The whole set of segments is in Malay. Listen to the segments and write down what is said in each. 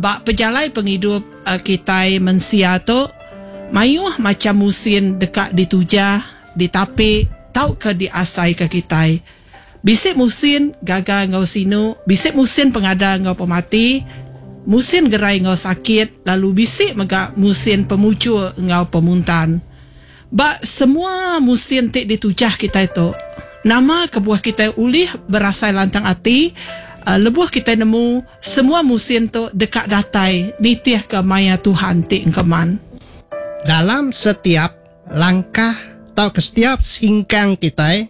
bak pejalai penghidup kita mensia tu mayuh macam musim dekat ditujah, ditapik, tau ke diasai ke kita. Bisik musim gagal ngau sinu, bisik musim pengada ngau pemati, musim gerai ngau sakit, lalu bisik megak musim pemucul ngau pemuntan. Bak semua musim tik ditujah kita itu, nama kebuah kita ulih berasai lantang hati, lebuh kita nemu semua musim tu dekat datai nitiah ke maya Tuhan tik keman. Dalam setiap langkah atau ke setiap singkang kita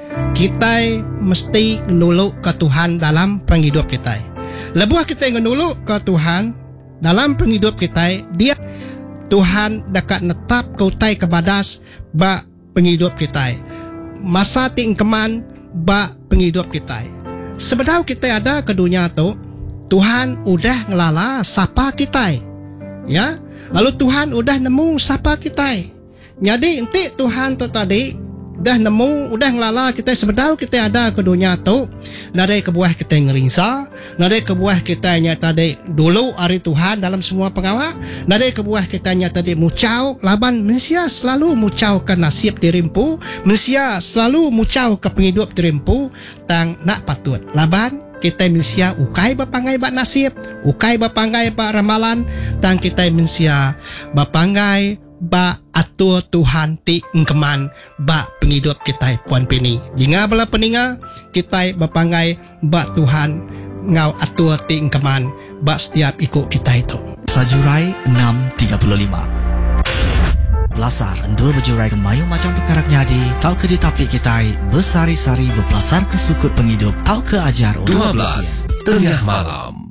mesti menuluk ke Tuhan dalam penghidup kita. Lebuh kita menuluk ke Tuhan dalam penghidup kita, dia Tuhan dekat netap kautai kebadas bak penghidup kita. Masa tingkeman bak penghidup kita. Sebenarnya kita ada ke dunia tu, Tuhan udah ngelala sapa kita. Ya, lalu Tuhan udah nemu sapa kita. Jadi nanti Tuhan tu tadi dah nemu, udah ngelala kita sebenarnya kita ada ke dunia tu. Dari kebuah kita ngeringsa, dari kebuah kita tadi dulu hari Tuhan dalam semua pengawal, dari kebuah kita tadi mucau laban mensia selalu mucau ke nasib dirimpu, mensia selalu mucau ke penghidup dirimpu, tang nak patut laban kita mensia ukai bapangai bak nasib, ukai bapangai bak ramalan, dan kita mensia bapangai bak atur Tuhan ti engkeman bak penghidup kita puan pini. Jika bala peninga kita bapangai bak Tuhan ngau atur ti engkeman bak setiap ikut kita itu. Sajurai 635. Belasar endur berjurai ke mayu macam perkara nyadi, tau ke ditapik kita bersari-sari berpelasar ke sukut penghidup, tau ke ajar 12 tengah malam.